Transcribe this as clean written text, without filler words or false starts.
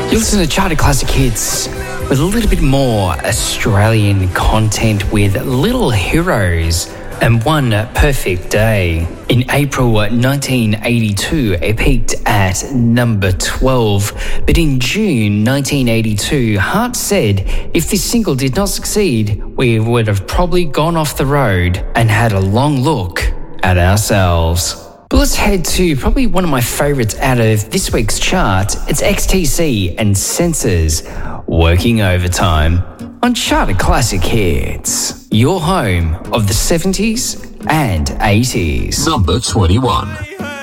You listen to Charted Classic Hits with a little bit more Australian content with Little Heroes and One Perfect Day. In April 1982, it peaked at number 12. But in June 1982, Hart said if this single did not succeed, we would have probably gone off the road and had a long look at ourselves. But let's head to probably one of my favourites out of this week's chart. It's XTC and Sensors, Working Overtime, on Charted Classic Hits. Your home of the 70s and 80s. Number 21.